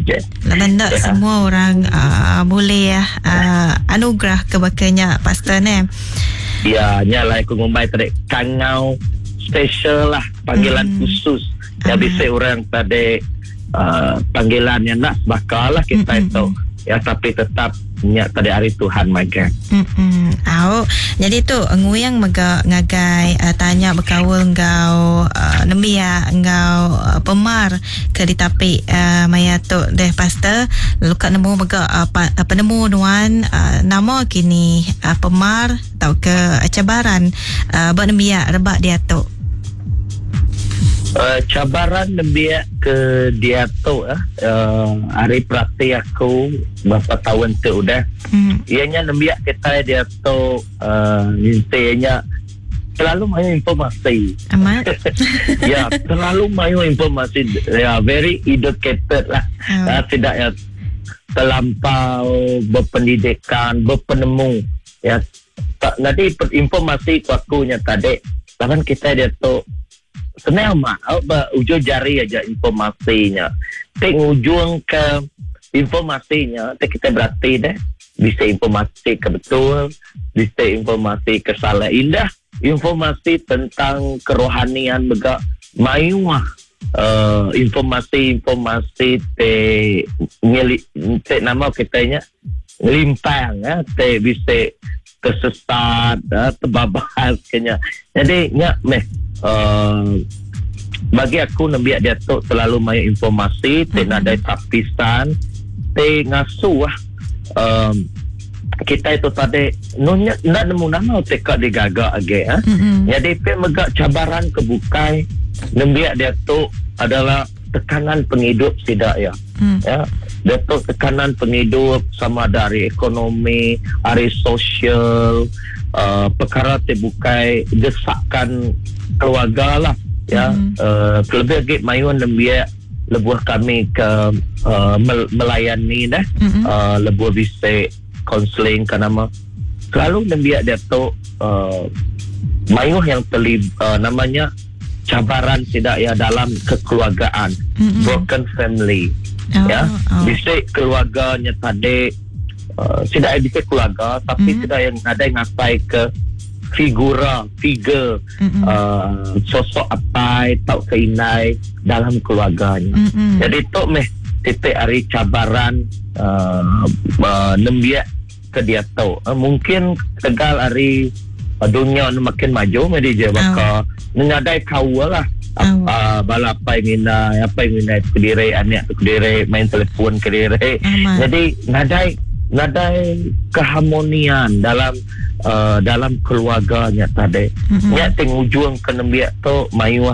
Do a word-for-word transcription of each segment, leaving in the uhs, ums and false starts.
je. Laban tak Ya. semua orang uh, boleh uh, anugerah kebakanya pastor ni. Ya, nyalai aku ngumbai tadi kangau special lah, panggilan Hmm. khusus. Ya, Ah. bisa orang tadi uh, panggilan yang nak bakal lah kita Mm-mm. itu. Ya, tapi tetap nyak tadi hari Tuhan makan. Hmm. Au. Jadi tu nguyang mega ngagai uh, tanya berkawal engkau uh, nembia engkau uh, pemar ke ditapi uh, maya tu deh pastor luka nemu mega uh, pa, uh, penemu nuan uh, nama kini uh, pemar atau ke uh, cabaran uh, buat nembia rebak dia tu. Uh, cabaran lebih ke dia tu uh, uh, hari praktik aku berapa tahun tu dah. Hmm. Ianya lebih kita dia tu uh, intinya terlalu banyak informasi. Amat. Ya, terlalu banyak informasi. Ya, very educated lah. Oh. Uh, tidak ya terlampau berpendidikan, berpenemu. Ya, tak, nanti informasi kuakunya tadi. Lawan kita dia tu sebenarnya mau ujung jari aja informasinya. Tapi ujung ke informasinya, tapi kita berarti deh bisa informasi ke betul, bisa informasi ke salah indah, informasi tentang kerohanian juga mayuah. Uh, informasi-informasi te ngeli te nama kitanya limpang ya, te bisa kesesat, uh, terbabas kenya. Jadi nyak meh Uh, bagi aku nabi dia tu selalu banyak informasi, te Mm-hmm. nadai tapisan, te ngasuh lah. Um, kita itu tadi nunya nak nemu nama te kak digagak age ha. Mm-hmm. Jadi pe megak cabaran kebukai nabi dia tu adalah tekanan penghidup tidak ya. Mm. Ya, dia tu tekanan penghidup sama dari ekonomi, dari sosial, uh, perkara terbukai desakan keluarga lah ya. Mm. Uh, terlebih lagi mayuan lebih lebuh kami ke uh, mel- melayani dah. Mm-hmm. Uh, lebuh bisa konseling ke nama selalu lebih dia tu uh, mayuh yang terlib uh, namanya cabaran tidak ya dalam kekeluargaan. Mm-hmm. Broken family. Oh, Ya, oh. bisa keluarganya tadi uh, tidak bisa keluarga tapi Mhm. tidak yang ada yang ngapai ke figura, figure Mm-mm. uh, sosok apa tau keinai dalam keluarganya. Mm-mm. Jadi tu meh titik hari cabaran uh, uh, nembiak ke dia tu. Uh, mungkin tegal hari uh, dunia ni makin maju medi je maka menyadai kau lah. Oh. Uh, bala apa yang mina apa yang mina kediri anak kediri main telefon kediri. Amat. Jadi nadai nadai keharmonian dalam uh, dalam keluarganya tadi. Mm-mm. Nya teng ujung kenembiak tu mayu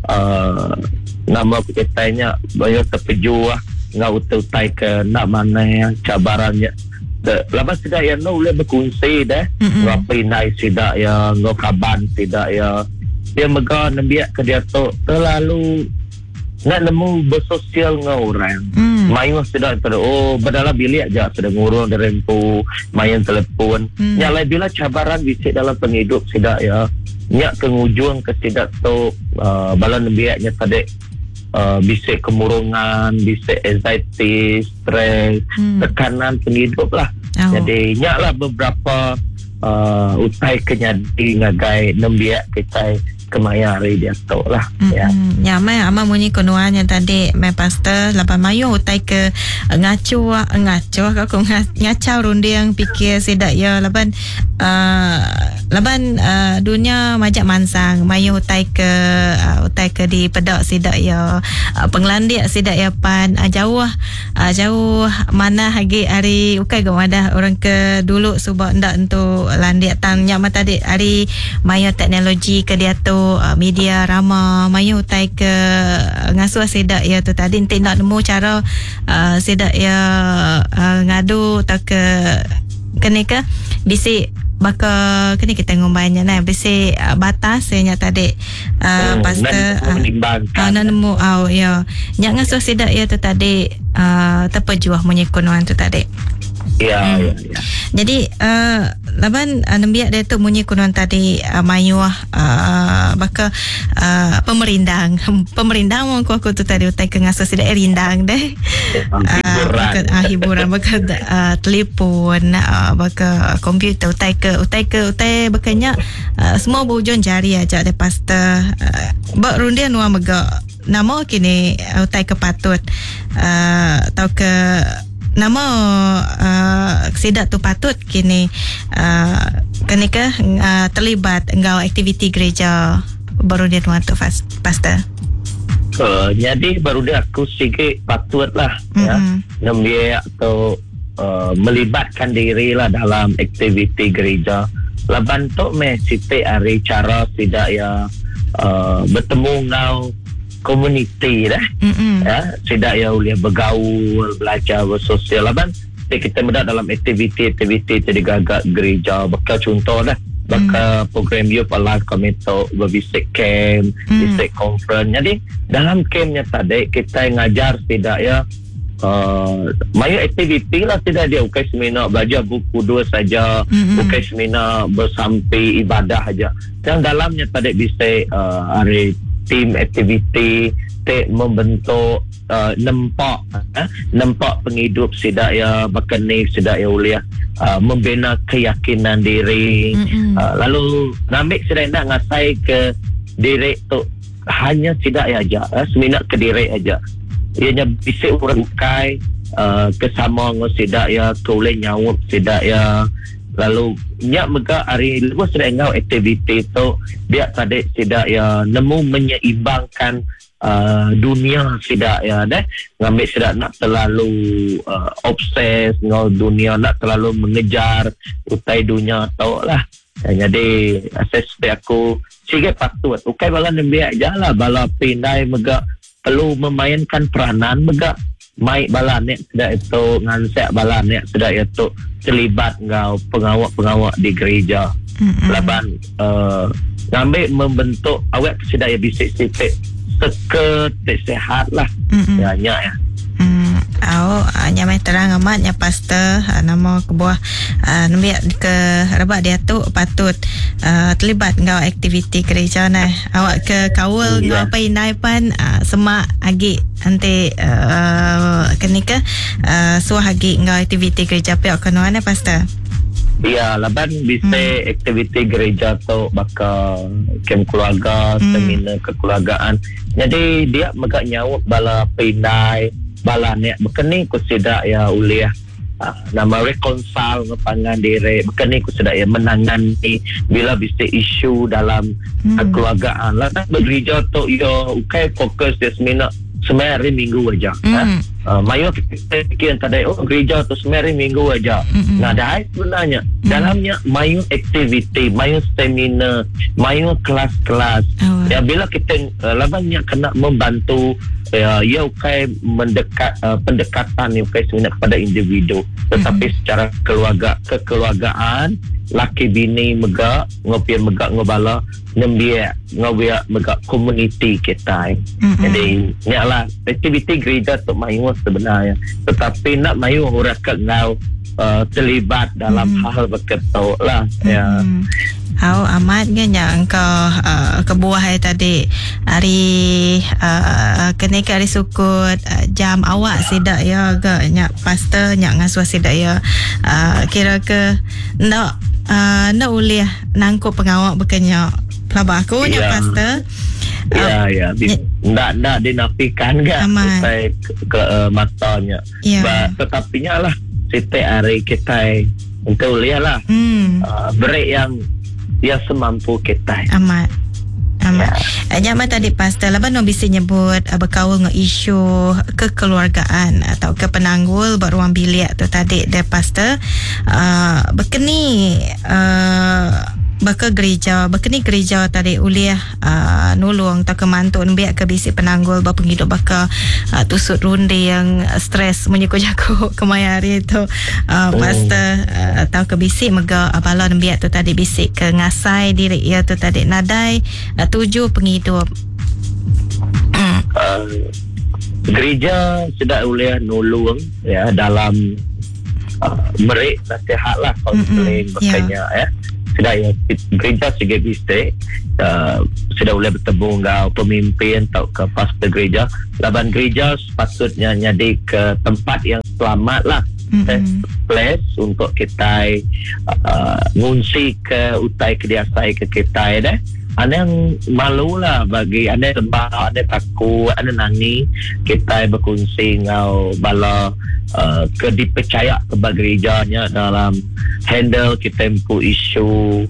uh, nama kitanya bayo terpeju ah ngau utai ke nak mana cabarannya. Lepas tidak ya no boleh berkongsi dah. Mm-mm. Ngapain naik tidak ya ngau kaban tidak ya. Dia megah nembiak ke dia tu terlalu nak nemu bersosial dengan orang. Mm. Mayu sudah pada oh badalah bilik aja sudah ngurung dari rempu main telefon. Hmm. Nyalai bila cabaran bisa dalam penghidup tidak ya. Nyak kengujung ke tidak tu uh, bala nembiaknya tadi uh, bisa kemurungan, bisa anxiety, stres, Hmm. tekanan penghidup lah. Oh. Jadi nyaklah beberapa uh, utai kenyadi ngagai nembiak kita kemaya hari dia tu lah. Mm-mm. Ya. Ya, mai ama munyi konuannya tadi mai pastor lapan mayu utai ke uh, ngaco uh, ngaco aku nga- ngacau runde yang pikir sedak ya lapan uh, lapan uh, dunia majak mansang mayu utai ke uh, utai ke di pedak sedak ya uh, penglandik sedak ya pan uh, jauh uh, jauh mana hagi hari ukai ke wadah orang ke dulu subak ndak untuk landik tanya mata tadi hari mayu teknologi ke dia tu uh, media rama mayu utai ke uh, ngasuh sedak ya tu tadi nanti nak nemu cara uh, sedak ya uh, ngadu tak ke kena ke bisik baka kena kita ngomongnya nah bisik uh, batas saya tadi uh, Hmm, pastor dan uh, menimbangkan. uh, nak nemu au ya nyak ngasuh sedak ya tu tadi uh, terpejuah menyekunuan tu tadi. Ya, Hmm. ya, ya. Jadi uh, laban uh, nembiak dia tu munyi kunuan tadi uh, mayuah uh, baka uh, pemerindang pemerindang mau aku aku tu tadi utai ke ngasuh sidak rindang deh. Uh, baka uh, hiburan baka uh, telefon uh, baka komputer utai ke utai ke utai bakanya uh, semua berujung jari aja de pastor uh, bak rundian wa mega nama kini uh, utai ke patut uh, atau ke nama uh, sidak tu patut kini uh, kenika uh, terlibat engkau aktiviti gereja baru dia tu pastor. Uh, jadi baru dia aku sikit patutlah mm-hmm. ya ngambil atau uh, melibatkan diri lah dalam aktiviti gereja. Laban tu meh siti hari cara tidak ya uh, bertemu ngau komuniti dah. Mm-hmm. Ya, tidak ya boleh bergaul, belajar bersosial. Laban kita mudah dalam aktiviti-aktiviti jadi gagak gereja. Bakal contoh dah. Bakal hmm. program youth alive kami tu berbisik camp, hmm. bisik conference. Jadi dalam campnya tadi kita ngajar tidak ya uh, mayu aktiviti lah tidak dia bukan seminar belajar buku dua saja, hmm. bukan seminar bersampai ibadah saja. Yang dalamnya tadi bisik uh, hari team aktiviti te membentuk uh, nempak eh, nempak penghidup sedaya bakani sedaya uliah uh, membina keyakinan diri mm-hmm. uh, lalu namik sedaya nak ngasai ke diri tu hanya sedaya aja eh, seminat ke diri aja ianya bisik orang ukai uh, kesama ngos sedaya boleh nyawut sedaya lalu nyak mega hari lepas sedaya ngau aktiviti tu biar tadi sedaya nemu menyeimbangkan Uh, dunia tidak ya deh ngambil tidak nak terlalu uh, obses ngau dunia nak terlalu mengejar utai dunia tau lah jadi asas aku sikit patut ukai bala nembiak jalah bala pindai mega perlu memainkan peranan mega mai bala nek tidak itu ngansek bala nek tidak itu terlibat ngau pengawak-pengawak di gereja mm-hmm. laban uh, ngambil membentuk awak sedaya bisik sitik seket sehat lah mm-hmm. ya nyak ya hmm au nyamai terang amat nya pastor uh, nama kebuah uh, nambiak ke rebak dia tu patut uh, terlibat ngau aktiviti gereja nah awak ke kawal yeah. ngau apa inai pan uh, semak agi nanti uh, kenika uh, suah agi ngau aktiviti gereja piak kenoan pastor. Ya, laban bisa hmm. aktiviti gereja tu bakal kem keluarga, hmm. seminar kekeluargaan. Jadi dia megak nyawut bala pindai, bala nek bekeni ku sidak ya uliah uh, nama reconcile ngepangan diri. Bekeni ku sidak ya menangani bila bisa isu dalam hmm. kekeluargaan. Laban gereja tu ya ukai fokus di seminar semari minggu aja. Mm. Ha? Uh, mayu kita fikir tadi oh gereja tu semari minggu aja. Mm-hmm. Nah dah sebenarnya mm. dalamnya mayu aktiviti, mayu seminar, mayu kelas-kelas. Oh. Ya bila kita uh, labannya kena membantu ya ya ukai mendekat uh, pendekatan ya ukai sebenarnya kepada individu tetapi mm-hmm. secara keluarga kekeluargaan laki bini megak ngopi megak ngobala nembia ngobia megak komuniti kita mm-hmm. jadi ni lah aktiviti gereja tu mayu sebenarnya tetapi nak mayu orang ngau uh, terlibat dalam mm-hmm. hal berketuk lah mm-hmm. ya Au amat nya engkau uh, kebuah hari tadi hari uh, kenika hari sukut uh, jam awak sidak ya ke nyak pastor nyak ngasuh sidak ya uh, kira ke nak uh, nak uliah nangkuk pengawak bekenya pelabak aku nyak yeah. pastor ya uh, ya ndak ndak dinafikan kan sampai ke, ke uh, matanya yeah. ba, tetapi nya lah setiap hari kita untuk uliah lah hmm. uh, break yang yang semampu kita. Amat. Amat. Ya. Nyaman tadi pastor laban no bisa nyebut uh, berkawal dengan isu kekeluargaan atau kepenanggul beruang bilik tu tadi de pastor uh, berkeni uh, baka gereja berkeni gereja tadi uliah uh, nulung tak kemantu biak ke bisi penanggul ba penghidup baka uh, tusut runde yang stres menyeko-jako kemayari tu uh, oh. pastor uh, atau ke bisi mega abala biak tu tadi bisi ke ngasai diri ia tu tadi nadai uh, tuju penghidup uh, gereja sudah uliah nulung ya dalam uh, merik nasihat lah konseling mm-hmm. makanya yeah. ya sudah ya gereja segi bisik uh, sudah boleh bertemu dengan pemimpin atau ke pastor gereja. Laban gereja sepatutnya jadi ke tempat yang selamat lah, mm-hmm. place untuk kita uh, ngungsi ke utai kediasai ke kita deh. Ada yang malu lah bagi ada lembah, ada takut, ada nani kita berkongsi ngau bala uh, ke dipercaya kepada gerejanya dalam handle kita empu isu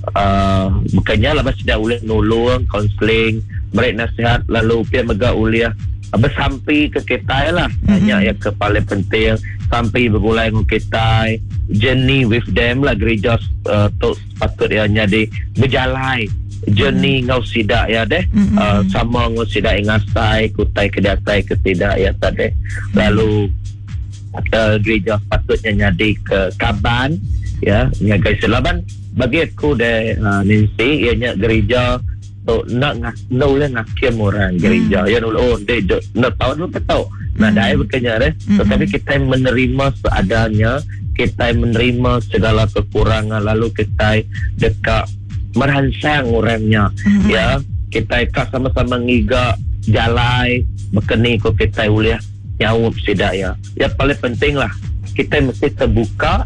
uh, bukannya lah sudah boleh nolong, counseling, beri nasihat lalu pihak megak uliah uh, bersampai ke kita lah, hanya mm-hmm. yang ke paling penting sampai bergulai dengan kita, journey with them lah gereja uh, tu sepatutnya jadi berjalan journey mm. ngau sidak ya deh, mm-hmm. uh, sama ngau sidak ingasai kutai kedasai ke tidak ya tadi, lalu uh, gereja patutnya nyadi ke kaban ya nyagai selaban bagi aku deh uh, Nancy ianya gereja tu nak nulah ngakiem orang gereja mm. ya nulah oh deh nak tahu nak tahu nah mm. dah bukannya deh, mm-hmm. tetapi kita menerima seadanya, kita menerima segala kekurangan lalu kita dekat merangsang orangnya, mm-hmm. ya kita ikat sama-sama ngiga jalai berkeni ko kita uliah nyawa sidak ya. Ya paling penting lah kita mesti terbuka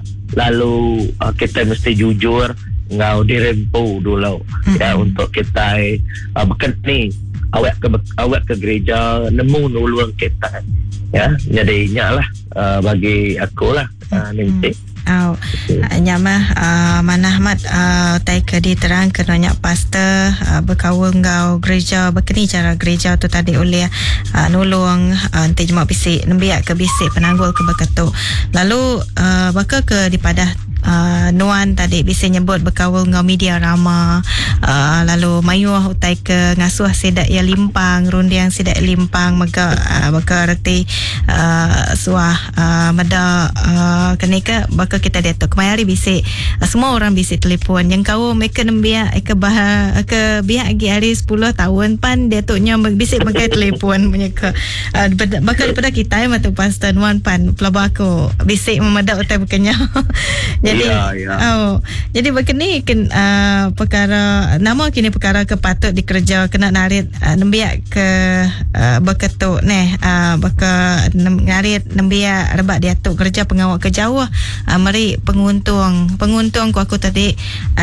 lalu uh, kita mesti jujur ngau dirempu dulu, mm-hmm. ya untuk kita uh, berkeni awak ke awak ke gereja nemu nulung kita ya. Jadi nyalah uh, bagi aku lah uh, nanti. Mm-hmm. Oh, nyamah uh, manahmat uh, tai ke diterang kenanya pastor uh, berkawal ngau gereja berkeni cara gereja tu tadi oleh uh, nolong uh, nanti jemaah bisik nembiak ke bisik penanggul ke beketu lalu uh, baka ke di padah Uh, Nuan tadi bisa nyebut berkawal ngau media rama uh, lalu mayuah utai ke ngasuh sidak ya limpang rundiang sidak limpang maka uh, baka reti uh, suah uh, meda uh, kenika baka kita datuk kemari bisik uh, semua orang bisik telefon yang kau mereka nembia ke bah ke biak lagi hari sepuluh tahun pan datuknya bisik pakai telefon mereka uh, baka daripada kita ya matu pastor Nuan pan pelabak aku bisik memedak utai bukannya. Jadi ya, ya. Oh, jadi begini kan uh, perkara nama kini perkara kepatut dikerja kena narit uh, nembiak ke uh, beketuk neh uh, baka narit nembiak rebak diatuk kerja pengawal ke Jawa uh, mari penguntung penguntung ku aku tadi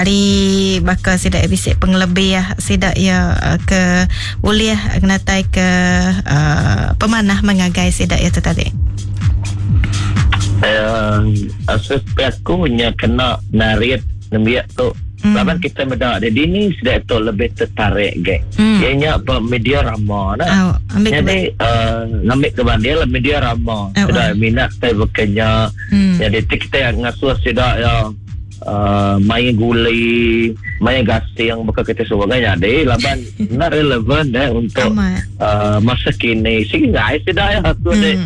hari baka sidak bisik pengelebih ya sidak ya uh, ke uliah kenatai ke uh, pemanah mengagai sidak ya tu tadi. Uh, asas aku punya kena narit nembiak tu mm. Laban kita medak jadi ni sudah tu lebih tertarik geng mm. ianya apa media rama nah. Oh, jadi uh, ngambil ke bandar lah media rama oh, sudah oh. minat saya bekerja mm. jadi kita yang ngasuh sudah ya uh, main guli main gasing bakal kita sebagainya deh laban not relevan deh untuk uh, masa kini sih nggak sih dah ya aku deh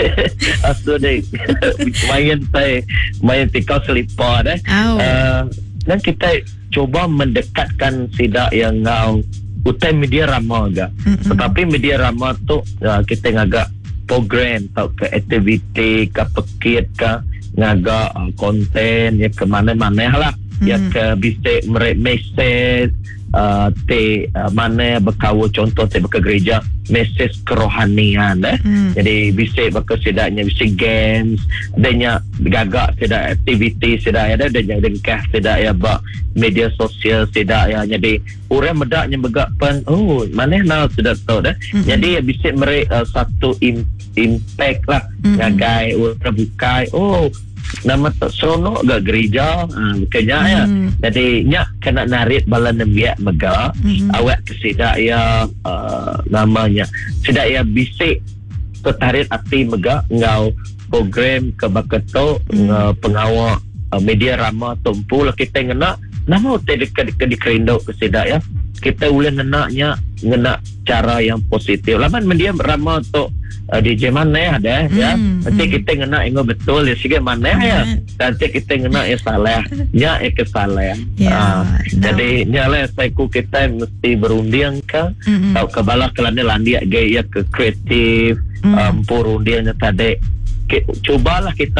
aku deh main saya main tikau selipar deh oh. uh, dan kita coba mendekatkan sidak yang ngau utai media rama agak mm-hmm. tetapi media rama tu uh, kita ngagak program atau ke aktiviti ke pekit ke ngagak uh, konten ya ke mana-mana lah hmm. ya ke bisa mesej uh, te uh, mana berkawa contoh te ke gereja mesej kerohanian eh. hmm. Jadi bisa baka sedaknya bisa games adanya gagak sedak aktiviti sedak ada adanya dengkah sedak ya bak media sosial sedak ya jadi orang medaknya begak pen oh mana nak sudah tahu dah hmm. jadi bisa mereka uh, satu im, impact lah hmm. ngagai orang bukai oh nama tak seronok gak gereja ha, bukannya hmm. ya jadi nyak kena narik bala nembiak megak hmm. awak kesedak ya uh, namanya sedak ya bisik tertarik hati megak ngau program ke baketo hmm. uh, pengawal uh, media rama tumpu lah kita ngena nama utai dekat di kerindau kesedak ya kita boleh nenaknya ngena cara yang positif laman media rama tu Uh, D J mana ya ada hmm, ya nanti hmm. kita ngena ingat betul ya sige mana hmm. ya nanti kita ngena ya salah ya ya kesalah ya uh, no. Jadi nyala saya ku kita mesti berunding ke hmm. atau ke bala kelana landia gaya ke kreatif hmm. um, perundiannya tadi ke, cobalah kita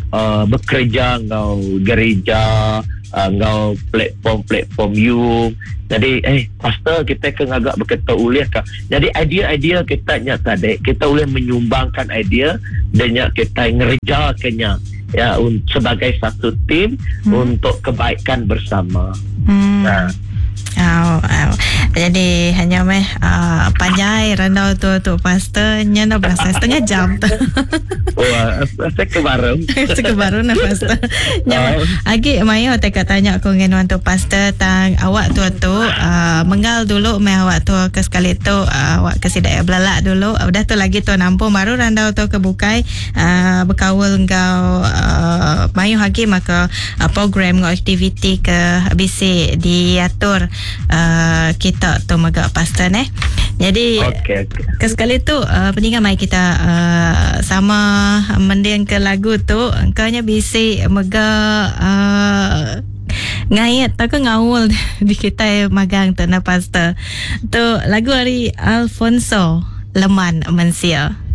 uh, bekerja ngau gereja, uh, ngau platform-platform you. Jadi eh pastor kita kan agak berkata uliah kah. Jadi idea-idea kita nya tadi kita boleh menyumbangkan idea dan nya kita ngerjakannya ya un, sebagai satu tim hmm. untuk kebaikan bersama. Hmm. Nah. Oh, oh. Jadi hanya meh uh, panjai randau tu tu pastornya nak berasa setengah jam tu. Wah, saya kebaru. Saya kebaru nak pastor. Nyawa. Agi mayo tak tanya aku dengan tu pastor tang awak tu tu uh, menggal dulu meh awak tu ke sekali tu uh, awak ke sidai belalak dulu. Udah tu lagi tu nampung baru randau tu kebukai uh, berkawal engkau uh, mayo hagi maka uh, program ngau aktiviti ke bisi diatur Uh, kita tu megak pastor eh. Jadi okay, okay. ke sekali tu uh, peningkat mai kita uh, sama mending ke lagu tu engkaunya bisi megak uh, ngayat tak ke ngawul di kita magang tu na pastor. Tu lagu dari Alfonso Leman Mensia.